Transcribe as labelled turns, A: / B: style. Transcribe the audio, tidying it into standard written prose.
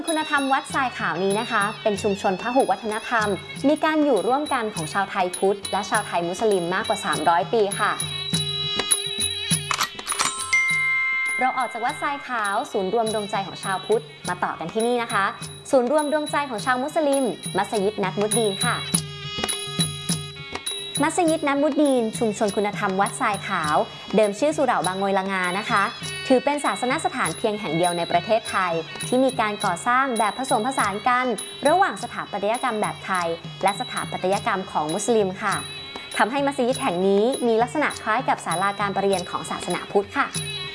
A: คุณธรรมวัดทรายขาวนี้นะคะเป็นชุมชนพหุวัฒนธรรมมีการอยู่ร่วมกันของชาวไทยพุทธและชาวไทยมุสลิมมากกว่า300 ปีค่ะเราออกจากวัดทรายขาวศูนย์รวมดวงใจของชาวพุทธมาต่อกันที่นี่นะคะศูนย์รวมดวงใจของชาวมุสลิมมัสยิดนัดมุดดีนค่ะมัสยิดนัดมุดดีนชุมชนคุณธรรมวัดทรายขาวเดิมชื่อสุเหร่าบางโงยละงานะคะถือเป็นศาสนสถานเพียงแห่งเดียวในประเทศไทยที่มีการก่อสร้างแบบผสมผสานกันระหว่างสถาปัตยกรรมแบบไทยและสถาปัตยกรรมของมุสลิมค่ะทำให้มัสยิดแห่งนี้มีลักษณะคล้ายกับศาลาการประเรียนของศาสนาพุทธค่ะ